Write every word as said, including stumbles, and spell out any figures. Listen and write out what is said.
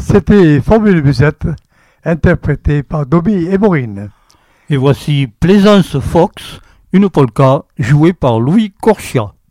C'était Formule Musette, interprété par Dobby et Maureen. Et voici Plaisance Fox, une polka jouée par Louis Corchia.